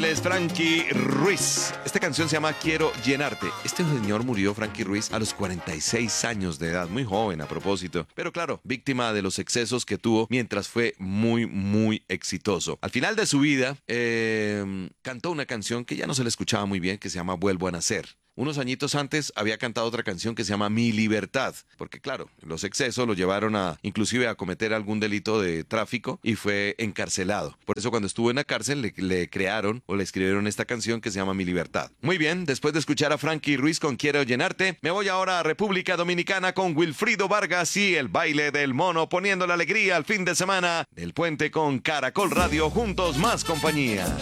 es Frankie Ruiz. Esta canción se llama Quiero Llenarte. Este señor murió, Frankie Ruiz, a los 46 años de edad, muy joven a propósito. Pero claro, víctima de los excesos que tuvo mientras fue muy exitoso. Al final de su vida, cantó una canción que ya no se le escuchaba muy bien, que se llama Vuelvo a Nacer. Unos añitos antes había cantado otra canción que se llama Mi Libertad, porque claro, los excesos lo llevaron inclusive a cometer algún delito de tráfico y fue encarcelado. Por eso cuando estuvo en la cárcel le crearon o le escribieron esta canción que se llama Mi Libertad. Muy bien, después de escuchar a Frankie Ruiz con Quiero Llenarte, me voy ahora a República Dominicana con Wilfrido Vargas y el baile del mono, poniendo la alegría al fin de semana del puente con Caracol Radio, juntos más compañía.